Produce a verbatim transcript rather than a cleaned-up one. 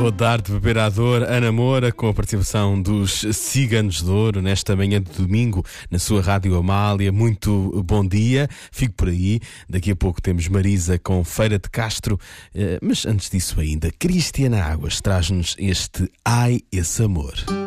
Vou dar de beber à dor, Ana Moura, com a participação dos Ciganos de Ouro, nesta manhã de domingo, na sua Rádio Amália. Muito bom dia, fico por aí. Daqui a pouco temos Marisa com Feira de Castro, mas antes disso ainda, Cristiana Águas traz-nos este Ai, esse amor.